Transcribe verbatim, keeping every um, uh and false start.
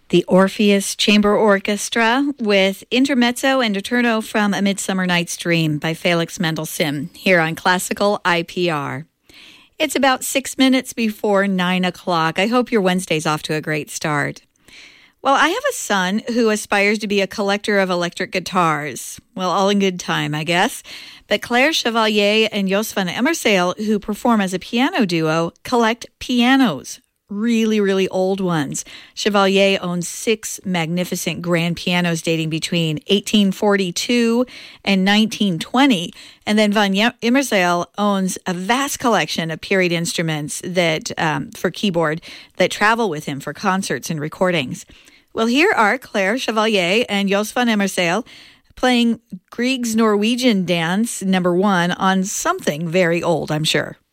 The Orpheus Chamber Orchestra with Intermezzo and Eterno from A Midsummer Night's Dream by Felix Mendelssohn here on Classical I P R. It's about six minutes before nine o'clock. I hope your Wednesday's off to a great start. Well, I have a son who aspires to be a collector of electric guitars. Well, all in good time, I guess. But Claire Chevalier and Jos van Emmersale, who perform as a piano duo, collect pianos. Really, really old ones. Chevalier owns six magnificent grand pianos dating between eighteen forty-two and nineteen twenty. And then Van Emmersale owns a vast collection of period instruments that um, for keyboard that travel with him for concerts and recordings. Well, here are Claire Chevalier and Jos van Emmersale playing Grieg's Norwegian Dance number one on something very old, I'm sure.